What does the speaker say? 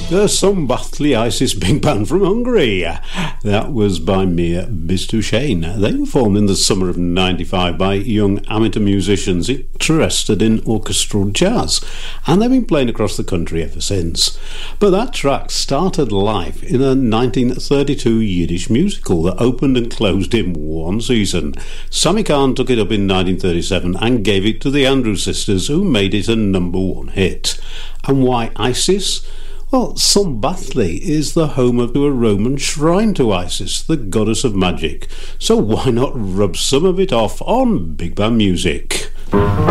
Some Batley Isis big band from Hungary. That was by Mir Bistushane. They were formed in the summer of '95 by young amateur musicians interested in orchestral jazz, and they've been playing across the country ever since. But that track started life in a 1932 Yiddish musical that opened and closed in one season. Sammy Kahn took it up in 1937 and gave it to the Andrews Sisters, who made it a #1 hit. And why Isis? Well, Szombathely is the home of a Roman shrine to Isis, the goddess of magic. So why not rub some of it off on Big Band Music?